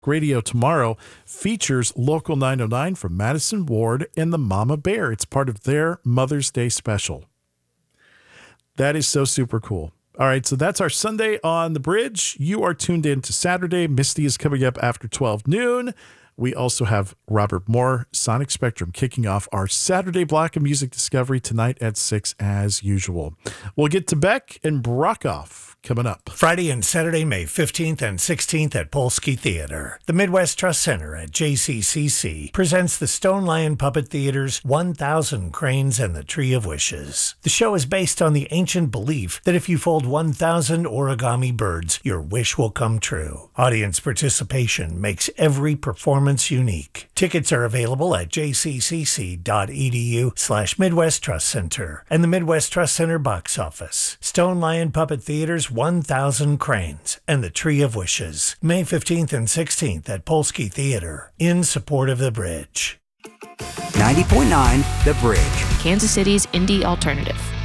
Radio tomorrow features Local 909 from Madison Ward and the Mama Bear. It's part of their Mother's Day special. That is so super cool. All right, so that's our Sunday on the Bridge. You are tuned in to Saturday. Misty is coming up after 12 noon. We also have Robert Moore, Sonic Spectrum, kicking off our Saturday block of music discovery tonight at 6 as usual. We'll get to Beck and Brockhoff coming up. Friday and Saturday, May 15th and 16th at Polsky Theater. The Midwest Trust Center at JCCC presents the Stone Lion Puppet Theater's 1,000 Cranes and the Tree of Wishes. The show is based on the ancient belief that if you fold 1,000 origami birds, your wish will come true. Audience participation makes every performance unique. Tickets are available at jccc.edu/Midwest Trust Center and the Midwest Trust Center box office. Stone Lion Puppet Theater's 1,000 Cranes and the Tree of Wishes, May 15th and 16th at Polsky Theater, in support of The Bridge. 90.9 The Bridge, Kansas City's indie alternative.